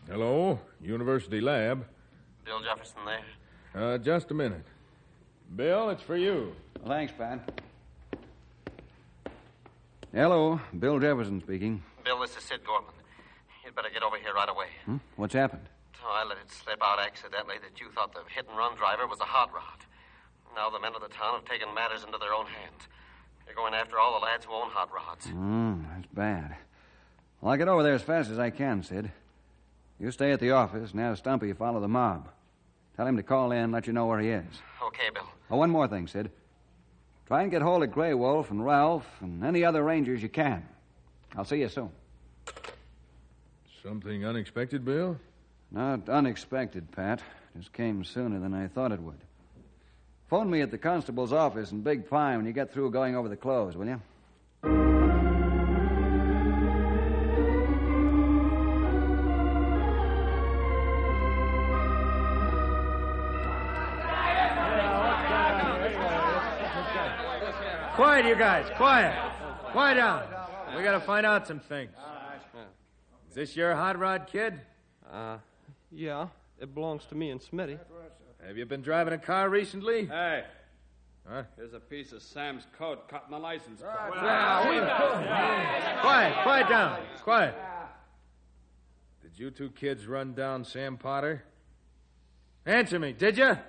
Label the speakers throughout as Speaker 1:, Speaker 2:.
Speaker 1: Hello, University Lab.
Speaker 2: Bill Jefferson there?
Speaker 1: Just a minute. Bill, it's for you.
Speaker 3: Thanks, Pat. Hello, Bill Jefferson speaking.
Speaker 2: Bill, this is Sid Gorman. You'd better get over here right away.
Speaker 3: What's happened?
Speaker 2: Oh, I let it slip out accidentally that you thought the hit-and-run driver was a hot rod. Now the men of the town have taken matters into their own hands. They're going after all the lads who own hot rods.
Speaker 3: That's bad. Well, I'll get over there as fast as I can, Sid. You stay at the office and have Stumpy follow the mob. Tell him to call in and let you know where he is.
Speaker 2: Okay, Bill.
Speaker 3: Oh, one more thing, Sid. Try and get hold of Grey Wolf and Ralph and any other Rangers you can. I'll see you soon.
Speaker 1: Something unexpected, Bill?
Speaker 3: Not unexpected, Pat. Just came sooner than I thought it would. Phone me at the constable's office in Big Pine when you get through going over the clothes, will you?
Speaker 4: Quiet, you guys. Quiet. Quiet down. We gotta find out some things. Is this your hot rod, kid?
Speaker 5: Yeah. It belongs to me and Smitty.
Speaker 4: Have you been driving a car recently?
Speaker 6: Hey.
Speaker 4: Huh?
Speaker 6: Here's a piece of Sam's coat cutting the license plate.
Speaker 4: Quiet down. Quiet. Did you two kids run down Sam Potter? Answer me, did you?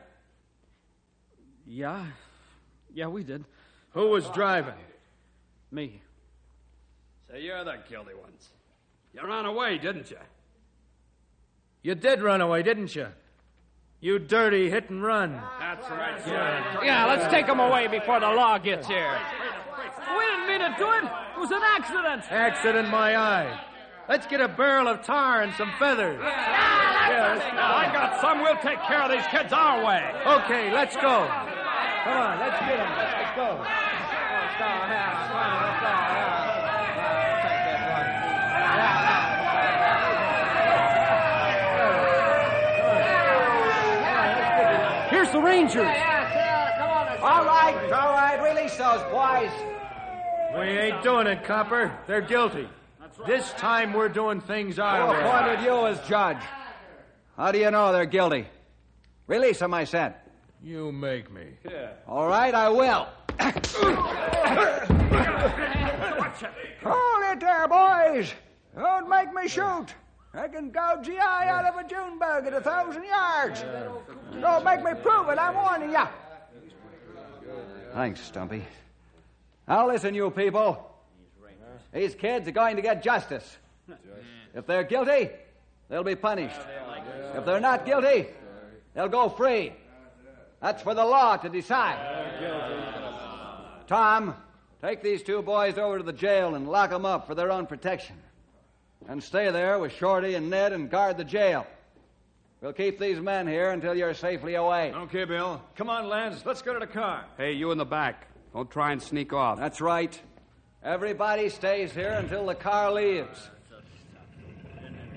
Speaker 5: Yeah. Yeah, we did.
Speaker 4: Who was driving?
Speaker 5: Me.
Speaker 6: So you're the guilty ones. You ran away, didn't you?
Speaker 4: You did run away, didn't you? You dirty hit and run.
Speaker 6: That's right.
Speaker 5: Yeah, let's take him away before the law gets here. We didn't mean to do it. It was an accident.
Speaker 4: Accident, my eye. Let's get a barrel of tar and some feathers.
Speaker 5: I got some. We'll take care of these kids our way.
Speaker 4: Okay, let's go. Come on, let's get them. Let's go.
Speaker 5: Here's the Rangers.
Speaker 3: All right. Release those boys.
Speaker 4: We ain't doing it, Copper. They're guilty. This time we're doing things our way.
Speaker 3: Who appointed you as judge? How do you know they're guilty? Release them, I said.
Speaker 1: You make me.
Speaker 3: All right, I will. Hold it there, boys. Don't make me shoot. I can gouge the eye out of a June bug at 1,000 yards. Don't make me prove it, I'm warning you. Thanks, Stumpy. Now listen, you people. These kids are going to get justice. If they're guilty, they'll be punished. If they're not guilty, they'll go free. That's for the law to decide. Tom, take these two boys over to the jail and lock them up for their own protection. And stay there with Shorty and Ned and guard the jail. We'll keep these men here until you're safely away.
Speaker 6: Okay, Bill. Come on, Lance. Let's go to the car. Hey, you in the back. Don't try and sneak off.
Speaker 3: That's right. Everybody stays here until the car leaves.